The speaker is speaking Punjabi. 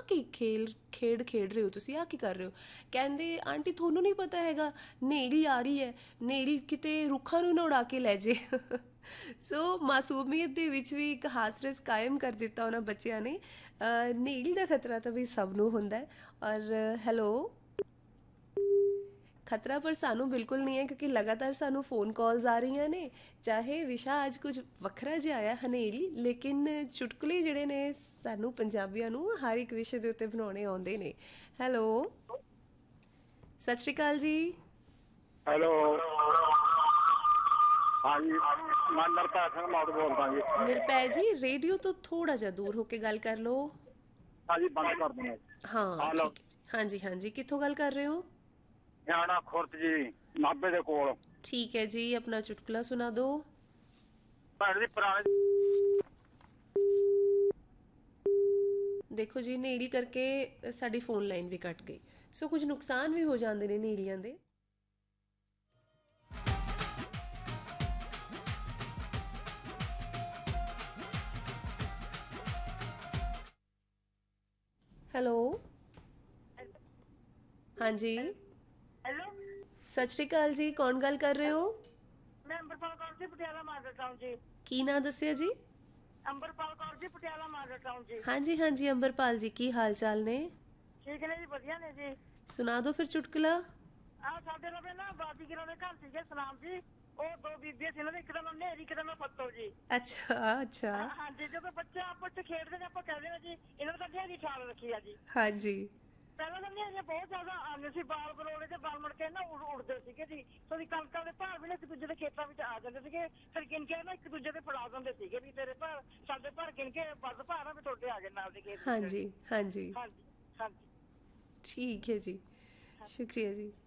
ਕੀ ਖੇਡ ਖੇਡ ਰਹੇ ਹੋ ਤੁਸੀਂ, ਆਹ ਕੀ ਕਰ ਰਹੇ ਹੋ? ਕਹਿੰਦੇ ਆਂਟੀ ਤੁਹਾਨੂੰ ਨਹੀਂ ਪਤਾ ਹੈਗਾ, ਹਨੇਰੀ ਆ ਰਹੀ ਹੈ, ਹਨੇਰੀ ਕਿਤੇ ਰੁੱਖਾਂ ਨੂੰ ਨਾ ਉਡਾ ਕੇ ਲੈ ਜੇ। ਸੋ ਮਾਸੂਮੀਅਤ ਦੇ ਵਿੱਚ ਵੀ ਇੱਕ ਹਾਸ ਰਸ ਕਾਇਮ ਕਰ ਦਿੱਤਾ ਉਹਨਾਂ ਬੱਚਿਆਂ ਨੇ। ਹਨੇਰੀ ਦਾ ਖਤਰਾ ਤਾਂ ਵੀ ਸਭ ਨੂੰ ਹੁੰਦਾ ਹੈ। ਔਰ ਹੈਲੋ, ਖਤਰਾ ਪਰ ਸਾਨੂੰ ਬਿਲਕੁਲ ਨਹੀਂ ਹੈ, ਕਿਉਂਕਿ ਲਗਾਤਾਰ ਸਾਨੂੰ ਫੋਨ ਕਾਲਸ ਆ ਰਹੀਆਂ ਨੇ। ਚਾਹੇ ਵਿਸ਼ਾ ਅੱਜ ਕੁਝ ਵੱਖਰਾ ਜਿਹਾ ਆਇਆ ਹਨੇਰੀ, ਲੇਕਿਨ ਚੁਟਕਲੇ ਜਿਹੜੇ ਨੇ ਸਾਨੂੰ ਪੰਜਾਬੀਆਂ ਨੂੰ ਹਰ ਇੱਕ ਵਿਸ਼ੇ ਦੇ ਉੱਤੇ ਬਣਾਉਣੇ ਆਉਂਦੇ ਨੇ। ਹੈਲੋ, ਸਤਿ ਸ਼੍ਰੀ ਅਕਾਲ ਜੀ। ਹੈਲੋ, ਹਾਂਜੀ ਮੈਂ ਨਰਪੈ ਸਿੰਘ ਮੌਤ ਬੋਲਦਾ ਜੀ। ਨਿਰਪੈ ਜੀ, ਰੇਡੀਓ ਤੋਂ ਥੋੜਾ ਜਿਹਾ ਦੂਰ ਹੋ ਕੇ ਗੱਲ ਕਰ ਲਓ। ਹਾਂਜੀ ਬੰਦ ਕਰ ਦਿੰਦੇ। ਹਾਂ ਹੈਲੋ, ਠੀਕ ਹੈ ਜੀ। ਹਾਂਜੀ ਹਾਂਜੀ, ਕਿੱਥੋਂ ਗੱਲ ਕਰ ਰਹੇ ਹੋ? ਨਿਆਣਾ ਖੁਰਦ ਜੀ, ਨਾਭੇ ਦੇ ਕੋਲ। ਠੀਕ ਹੈ ਜੀ, ਆਪਣਾ ਚੁਟਕਲਾ ਸੁਣਾ ਦਿਓ। ਭੈਣ ਜੀ ਪੁਰਾਣੇ ਦੇਖੋ ਜੀ, ਹਨੇਰੀ ਕਰਕੇ ਸਾਡੀ ਫੋਨ ਲਾਈਨ ਵੀ ਕੱਟ ਗਈ। ਸੋ ਕੁਝ ਨੁਕਸਾਨ ਵੀ ਹੋ ਜਾਂਦੇ ਨੇ ਹਨੇਰੀਆਂ ਦੇ। ਹੈਲੋ, ਹਾਂਜੀ ਹੈਲੋ, ਸਤਿ ਸ਼੍ਰੀ ਅਕਾਲ ਜੀ, ਕੌਣ ਗੱਲ ਕਰ ਰਹੇ ਹੋ? ਮੈਂ ਅੰਬਰਪਾਲ ਕੌਰ ਜੀ, ਪਟਿਆਲਾ ਮਾਡਲ ਟਾਊਨ ਜੀ। ਕੀ ਨਾਂ ਦੱਸਿਆ ਜੀ? ਅੰਬਰਪਾਲ ਕੌਰ ਜੀ, ਪਟਿਆਲਾ ਮਾਡਲ ਟਾਊਨ ਜੀ। ਹਾਂਜੀ ਹਾਂਜੀ ਅੰਬਰਪਾਲ ਜੀ, ਕੀ ਹਾਲ ਚਾਲ ਨੇ? ਠੀਕ ਨੇ ਜੀ, ਵਧੀਆ ਨੇ ਜੀ। ਸੁਣਾ ਦਿਓ ਫਿਰ ਚੁਟਕਲਾ। ਆਹ ਸਾਡੇ ਨਾਲ ਨਾ ਬਾਜੀਗਰਾਂ ਦੇ ਘਰ ਸੀਗੇ ਸਲਾਮ ਜੀ। ਉਹ ਦੋ ਬੀਬੀਆਂ ਸੀ, ਇਹਨਾਂ ਦੇ ਇੱਕ ਦਾ ਨਾਮ ਨੇਰੀ, ਇੱਕ ਦਾ ਨਾਮ ਫੱਤੋ ਜੀ। ਅੱਛਾ ਅੱਛਾ। ਹਾਂਜੀ, ਜਦੋਂ ਬੱਚੇ ਆਪਸ ਚ ਖੇਡਦੇ ਨੇ ਆਪਾਂ ਕਹਿੰਦੇ ਨੇ ਜੀ ਇਹਨਾਂ ਦਾ ਨੇਰੀ ਛਾਲ ਰੱਖੀ ਆ ਜੀ। ਹਾਂਜੀ ਪਹਿਲਾਂ ਤਾਂ ਨੇਰੀਆਂ ਬਹੁਤ ਜ਼ਿਆਦਾ ਆਉਂਦੇ ਸੀ, ਬਾਲ ਬਰੋਲੇ ਤੇ ਬਾਲ ਮੁੜ ਕੇ ਨਾ ਉੜਦੇ ਸੀਗੇ ਜੀ। ਤੁਹਾਡੀ ਕਣਕਾਂ ਦੇ ਭਾਰ ਵੀ ਨਾ ਇੱਕ ਦੂਜੇ ਦੇ ਖੇਤਾਂ ਵਿੱਚ ਆ ਜਾਂਦੇ ਸੀਗੇ, ਫਿਰ ਗਿਣ ਕੇ ਨਾ ਇੱਕ ਦੂਜੇ ਦੇ ਫੜਾ ਦਿੰਦੇ ਸੀਗੇ ਵੀ ਤੇਰੇ ਭਾਰ ਸਾਡੇ ਭਾਰ ਗਿਣ ਕੇ ਵੱਧ ਭਾਰ ਆ ਵੀ ਤੁਹਾਡੇ ਆ ਗਏ ਨਾਲ ਦੇ ਖੇਤ ਵਿੱਚ। ਹਾਂਜੀ ਹਾਂਜੀ, ਹਾਂਜੀ ਹਾਂਜੀ। ਠੀਕ ਹੈ ਜੀ, ਸ਼ੁਕਰੀਆ ਜੀ।